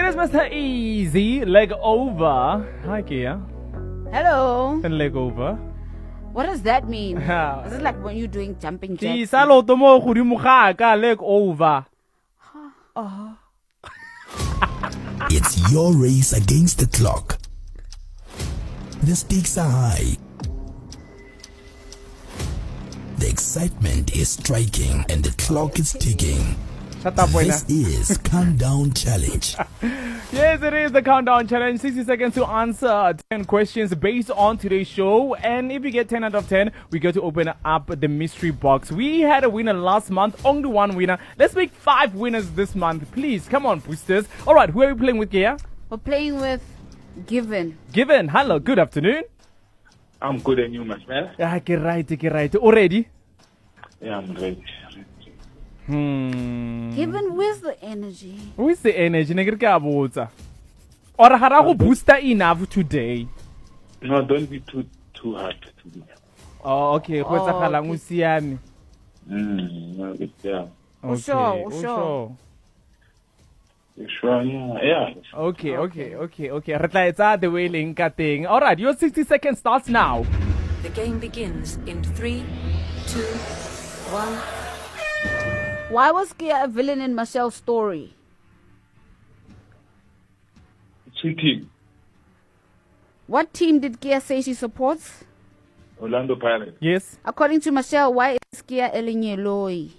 is Mr. Easy, leg over. Hi, Kia. Hello. And leg over. What does that mean? Is it like when you're doing jumping jacks? Leg over. It's your race against the clock. The stakes are high. The excitement is striking and the clock is ticking. Shut up, This is Countdown Challenge. Yes, it is the Countdown Challenge. 60 seconds to answer 10 questions based on today's show. And if you get 10 out of 10, we go to open up the mystery box. We had a winner last month, only one winner. Let's make 5 winners this month. Please, come on, boosters. All right, who are we playing with, Kia? We're playing with Given. Given, hello, good afternoon. I'm good and you, my man. Yeah, get right. Already? Yeah, I'm ready. Given, where's the energy? Who is the energy? Or harago booster enough today? No, don't be too hard to be. Oh, okay. Oh, okay. No, yeah. Okay, Sure. Sure, yeah. Okay. Re tla etsa the way leng ka teng. All right, your 60 seconds starts now. The game begins in 3, 2, 1. Why was Kia a villain in Michelle's story? Cheating. What team did Kia say she supports? Orlando Pirates. Yes. According to Michelle, why is Kia Elinyeloi?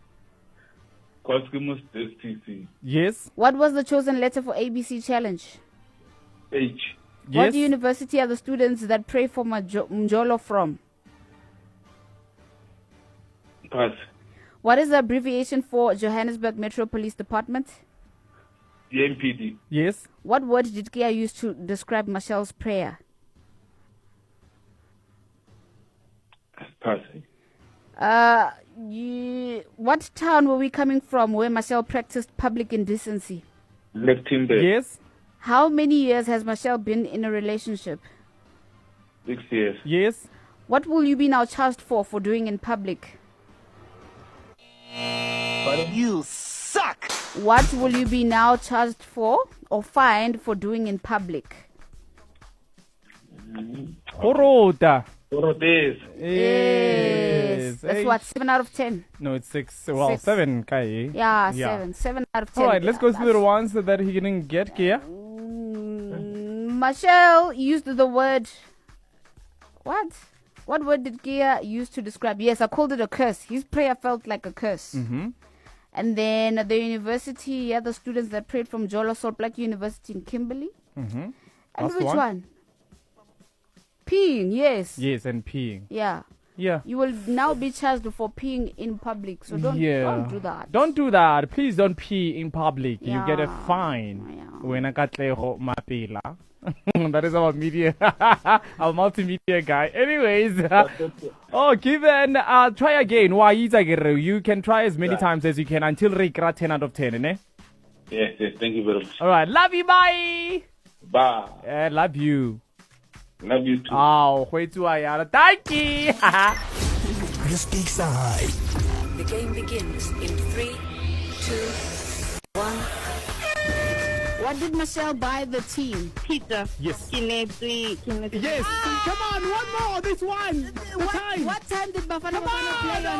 Cosmos STC. Yes. What was the chosen letter for ABC Challenge? H. What university are the students that pray for Mjolo from? Pass. What is the abbreviation for Johannesburg Metro Police Department? JMPD. Yes. What word did Kia use to describe Michelle's prayer? Pass. What town were we coming from where Michelle practiced public indecency? Lectimber. Yes. How many years has Michelle been in a relationship? 6 years. Yes. What will you be now charged for doing in public? But you suck! What will you be now charged for or fined for doing in public? Horota. Orotes. Yes. That's what, 7 out of 10? No, it's 6. Well, 6. 7, Kai. Yeah, 7. 7 out of 10. All right, let's go through the ones that he didn't get, Kia. Michelle used the word... What? What word did Kia use to describe? Yes, I called it a curse. His prayer felt like a curse. Mm-hmm. And then the university, the students that prayed from Jolo Salt Black University in Kimberley. Mm-hmm. And which one? Peeing, yes. Yes, and peeing. Yeah. Yeah. You will now be charged for peeing in public. So don't do that. Don't do that. Please don't pee in public. Yeah. You get a fine. Yeah. That is our media, our multimedia guy. Anyways, Given, try again. You can try as many times as you can until you get 10 out of 10, eh? Yes, thank you very much. All right, love you, bye. Bye. Love you. Love you too. Oh, thank you. The stakes are high. The game begins in 3, 2, 1. What did Michelle buy the team? Pizza. Yes. Kinesi. Yes. Come on, one more. This one. What time did Bafana play on?